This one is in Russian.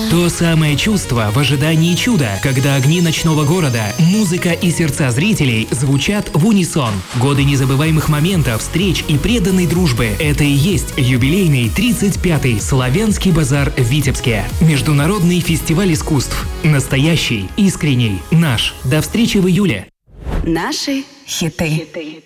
То самое чувство в ожидании чуда, когда огни ночного города, музыка и сердца зрителей звучат в унисон. Годы незабываемых моментов, встреч и преданной дружбы – это и есть юбилейный 35-й Славянский базар в Витебске. Международный фестиваль искусств. Настоящий, искренний, наш. До встречи в июле. Наши хиты.